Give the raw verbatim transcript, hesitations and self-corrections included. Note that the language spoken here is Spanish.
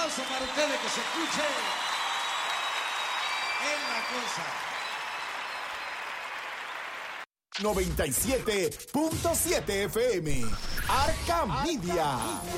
aplauso para ustedes, que se escuche en la cosa. noventa y siete punto siete F M. Arca Media.